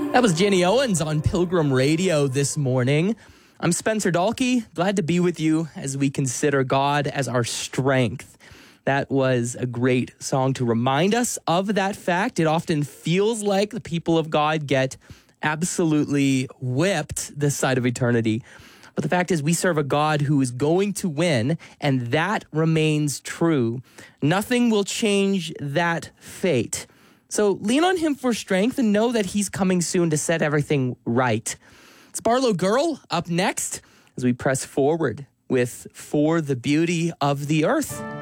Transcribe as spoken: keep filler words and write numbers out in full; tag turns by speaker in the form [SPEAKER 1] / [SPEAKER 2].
[SPEAKER 1] That was Jenny Owens on Pilgrim Radio this morning. I'm Spencer Dalkey, glad to be with you as we consider God as our strength. That was a great song to remind us of that fact. It often feels like the people of God get absolutely whipped this side of eternity. But the fact is, we serve a God who is going to win, and that remains true. Nothing will change that fate. So lean on him for strength and know that he's coming soon to set everything right. It's Barlow Girl up next as we press forward with For the Beauty of the Earth.